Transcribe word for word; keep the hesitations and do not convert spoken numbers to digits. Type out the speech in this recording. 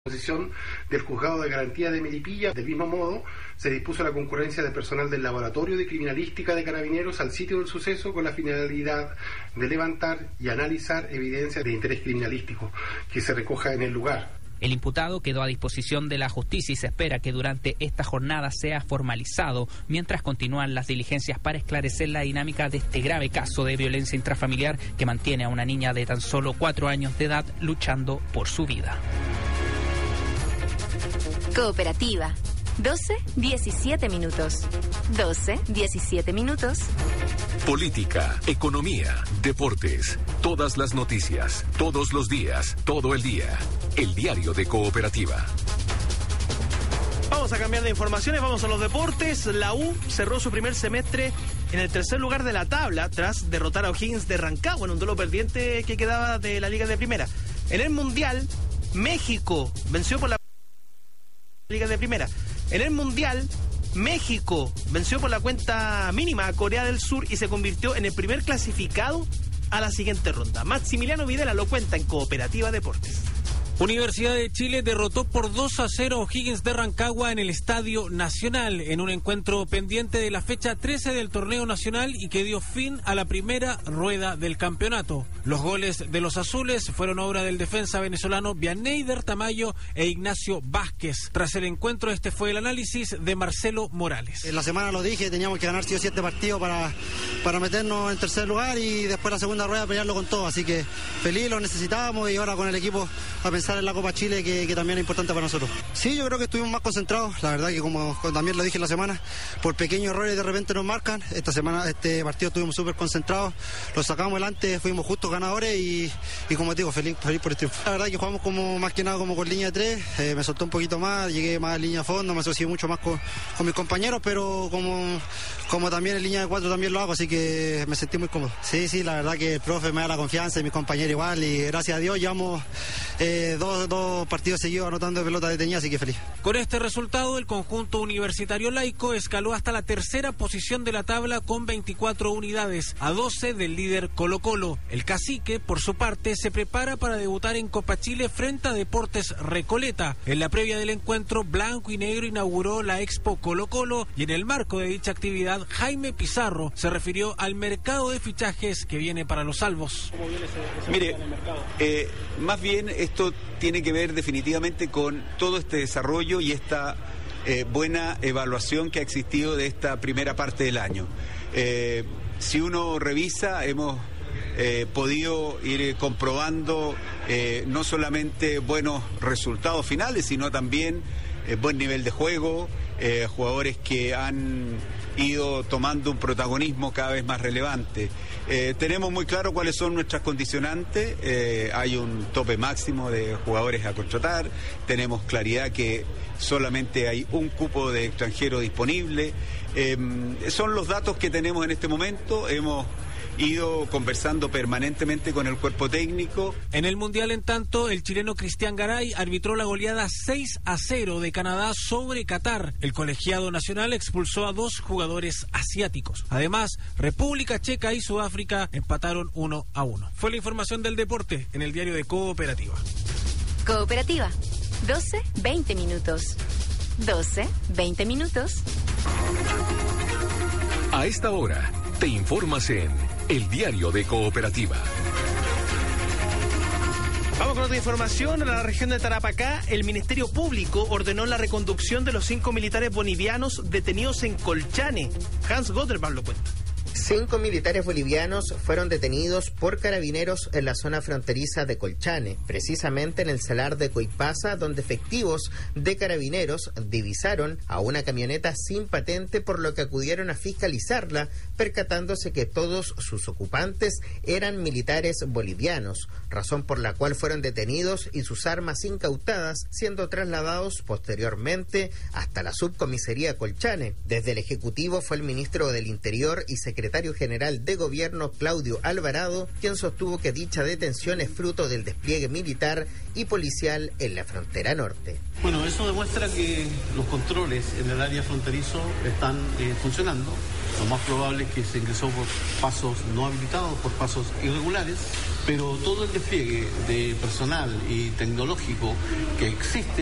Posición del Juzgado de Garantía de Melipilla. Del mismo modo, se dispuso la concurrencia de personal del Laboratorio de Criminalística de Carabineros al sitio del suceso con la finalidad de levantar y analizar evidencias de interés criminalístico que se recoja en el lugar. El imputado quedó a disposición de la justicia y se espera que durante esta jornada sea formalizado, mientras continúan las diligencias para esclarecer la dinámica de este grave caso de violencia intrafamiliar que mantiene a una niña de tan solo cuatro años de edad luchando por su vida. Cooperativa. doce, diecisiete minutos. doce, diecisiete minutos. Política, economía, deportes, todas las noticias, todos los días, todo el día. El diario de Cooperativa. Vamos a cambiar de informaciones, vamos a los deportes. La U cerró su primer semestre en el tercer lugar de la tabla tras derrotar a O'Higgins de Rancagua en un duelo pendiente que quedaba de la Liga de Primera. En el Mundial, México venció por la Liga de Primera. En el Mundial, México venció por la cuenta mínima a Corea del Sur y se convirtió en el primer clasificado a la siguiente ronda. Maximiliano Videla lo cuenta en Cooperativa Deportes. Universidad de Chile derrotó por dos a cero a O'Higgins de Rancagua en el Estadio Nacional, en un encuentro pendiente de la fecha trece del torneo nacional y que dio fin a la primera rueda del campeonato. Los goles de los azules fueron obra del defensa venezolano Vianeyder Tamayo e Ignacio Vázquez. Tras el encuentro, este fue el análisis de Marcelo Morales. En la semana lo dije, teníamos que ganar sí o siete partidos para, para meternos en tercer lugar y después la segunda rueda pelearlo con todo, así que feliz, lo necesitábamos y ahora con el equipo a pensar en la Copa Chile que, que también es importante para nosotros. Sí, yo creo que estuvimos más concentrados, la verdad que como también lo dije en la semana, por pequeños errores de repente nos marcan. Esta semana, este partido estuvimos súper concentrados, lo sacamos adelante, fuimos justos ganadores y, y como te digo, feliz, feliz por el triunfo. La verdad que jugamos como más que nada como con línea de tres, eh, me soltó un poquito más, llegué más en línea a fondo, me asocié mucho más con, con mis compañeros, pero como, como también en línea de cuatro también lo hago, así que me sentí muy cómodo. Sí, sí, la verdad que el profe me da la confianza y mis compañeros igual y gracias a Dios llevamos eh, dos, dos partidos seguidos anotando de pelota detenida, así que feliz. Con este resultado, el conjunto universitario laico escaló hasta la tercera posición de la tabla con veinticuatro unidades, a doce del líder Colo Colo. El Cacique, por su parte, se prepara para debutar en Copa Chile frente a Deportes Recoleta. En la previa del encuentro, Blanco y Negro inauguró la Expo Colo Colo y en el marco de dicha actividad, Jaime Pizarro se refirió al mercado de fichajes que viene para los salvos. ¿Cómo viene ese, ese Mire, eh, más bien esto tiene que ver definitivamente con todo este desarrollo y esta eh, buena evaluación que ha existido de esta primera parte del año. Eh, si uno revisa, hemos eh, podido ir comprobando eh, no solamente buenos resultados finales, sino también eh, buen nivel de juego, eh, jugadores que han ido tomando un protagonismo cada vez más relevante. Eh, tenemos muy claro cuáles son nuestras condicionantes, eh, hay un tope máximo de jugadores a contratar, tenemos claridad que solamente hay un cupo de extranjero disponible, eh, son los datos que tenemos en este momento, hemos ido conversando permanentemente con el cuerpo técnico. En el Mundial, en tanto, el chileno Cristian Garay arbitró la goleada seis a cero de Canadá sobre Qatar. El colegiado nacional expulsó a dos jugadores asiáticos. Además, República Checa y Sudáfrica empataron uno a uno. Fue la información del deporte en el diario de Cooperativa. Cooperativa. doce, veinte minutos. doce, veinte minutos. A esta hora, te informas en El Diario de Cooperativa. Vamos con otra información. En la región de Tarapacá, el Ministerio Público ordenó la reconducción de los cinco militares bolivianos detenidos en Colchane. Hans Gotterman lo cuenta. Cinco militares bolivianos fueron detenidos por carabineros en la zona fronteriza de Colchane, precisamente en el salar de Coipasa, donde efectivos de carabineros divisaron a una camioneta sin patente, por lo que acudieron a fiscalizarla, percatándose que todos sus ocupantes eran militares bolivianos, razón por la cual fueron detenidos y sus armas incautadas, siendo trasladados posteriormente hasta la subcomisaría Colchane. Desde el Ejecutivo fue el ministro del Interior y secretario secretario general de gobierno Claudio Alvarado, quien sostuvo que dicha detención es fruto del despliegue militar y policial en la frontera norte. Bueno, eso demuestra que los controles en el área fronterizo están eh, funcionando. Lo más probable es que se ingresó por pasos no habilitados, por pasos irregulares, pero todo el despliegue de personal y tecnológico que existe